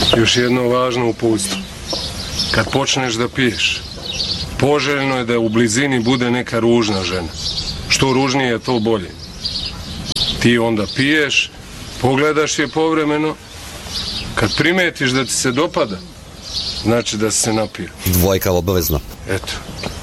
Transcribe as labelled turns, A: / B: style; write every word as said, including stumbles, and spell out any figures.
A: Još jedno važno uputstvo. Kad počneš da piješ, poželjno je da u blizini bude neka ružna žena. Što ružnije je, to bolje. Ti onda piješ, pogledaš je povremeno, kad primetiš da ti se dopada, znači da si se napio.
B: Dvojka obavezno.
A: Eto.